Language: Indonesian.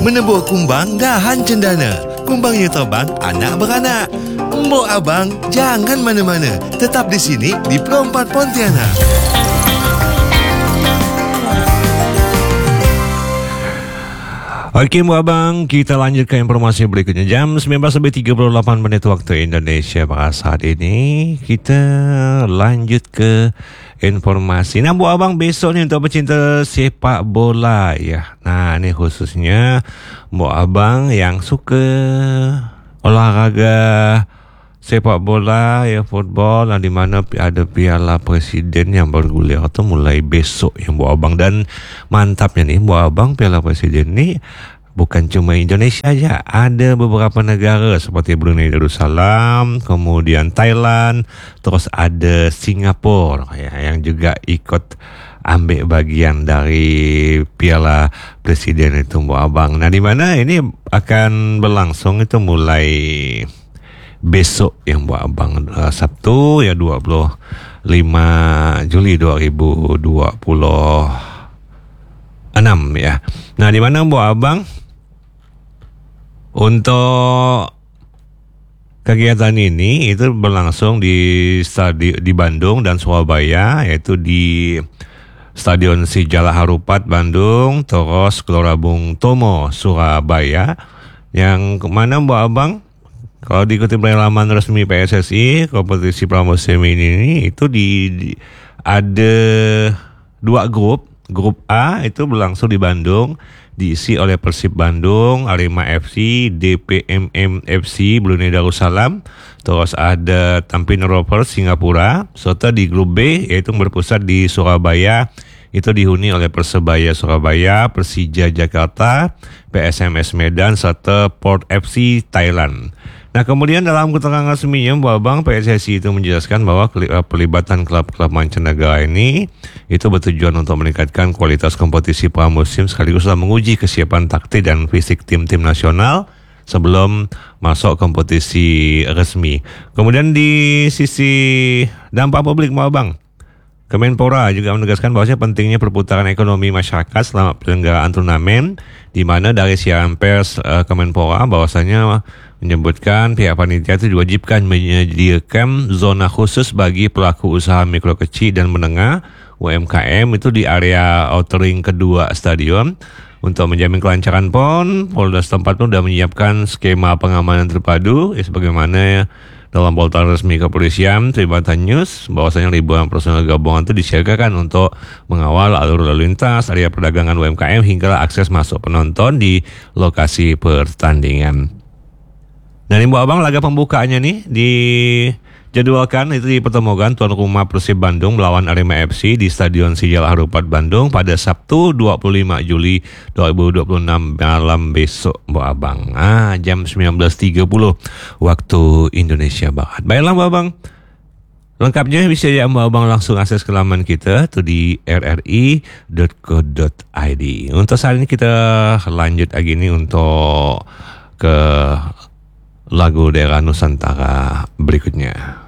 Menebuh kumbang dahan cendana. Kumbangnya terbang, anak beranak. Mbok abang, jangan mana-mana. Tetap di sini di Pro 4 Pontianak. Okey, Bu Abang, kita lanjut ke informasi berikutnya. Jam 19.38 waktu Indonesia Barat saat ini. Kita lanjut ke informasi. Nah, Bu Abang, besok ni untuk pecinta sepak bola ya. Nah, ni khususnya Bu Abang yang suka olahraga sepak bola ya, football, di mana ada Piala Presiden yang bergulir atau mulai besok ya Bu Abang. Dan mantapnya nih Bu Abang, Piala Presiden ni bukan cuma Indonesia aja, ada beberapa negara seperti Brunei Darussalam, kemudian Thailand, terus ada Singapura ya, yang juga ikut ambil bagian dari Piala Presiden itu Bu Abang. Nah, di mana ini akan berlangsung itu mulai besok yang Bu Abang, Sabtu ya 25 Juli 2026 ya. Nah, di mana Bu Abang untuk kegiatan ini itu berlangsung di Bandung dan Surabaya, yaitu di Stadion Sijalak Harupat Bandung, terus Gelora Bung Tomo Surabaya, yang kemana Bu Abang? Kalau diikuti dari laman resmi PSSI, kompetisi pramusim ini itu ada dua grup. Grup A itu berlangsung di Bandung, diisi oleh Persib Bandung, Arema FC, DPMM FC Brunei Darussalam, terus ada Tampines Rovers Singapura, serta di grup B yaitu berpusat di Surabaya, itu dihuni oleh Persebaya Surabaya, Persija Jakarta, PSMS Medan, serta Port FC Thailand. Nah, kemudian dalam keterangan resminya Bu Abang, PSSI itu menjelaskan bahwa pelibatan klub-klub mancanegara ini itu bertujuan untuk meningkatkan kualitas kompetisi pramusim sekaligus menguji kesiapan taktik dan fisik tim-tim nasional sebelum masuk kompetisi resmi. Kemudian di sisi dampak publik Bu Abang, Kemenpora juga menegaskan bahwa pentingnya perputaran ekonomi masyarakat selama penyelenggaraan turnamen, di mana dari siaran pers Kemenpora bahwasanya menyebutkan pihak panitia itu diwajibkan menyediakan zona khusus bagi pelaku usaha mikro kecil dan menengah UMKM itu di area outer ring kedua stadion. Untuk menjamin kelancaran PON, Polda setempat pun sudah menyiapkan skema pengamanan terpadu sebagaimana dalam portal resmi kepolisian Tribatan News, bahwasanya ribuan personel gabungan itu disiagakan untuk mengawal alur lalu lintas, area perdagangan UMKM hingga akses masuk penonton di lokasi pertandingan. Nah, ini Bu Abang, laga pembukaannya nih dijadwalkan itu dipertemukan tuan rumah Persib Bandung melawan Arema FC di Stadion Sijalak Harupat Bandung pada Sabtu 25 Juli 2026 malam besok Bu Abang. Jam 19.30 waktu Indonesia Barat. Baiklah Bu Abang, lengkapnya bisa ya Bu Abang langsung akses ke laman kita tuh di rri.co.id. Untuk saat ini kita lanjut lagi nih untuk ke lagu daerah Nusantara berikutnya.